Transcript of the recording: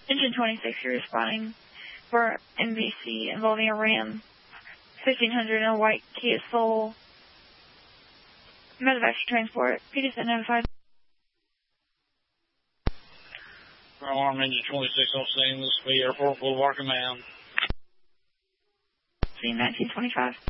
Engine 26, you're responding for NBC involving a Ram 1500 and a white Kia Soul. Medevac transport. Peterson notified. Alarm Engine 26 on scene. This will be Airport Boulevard Command. Scene 1925.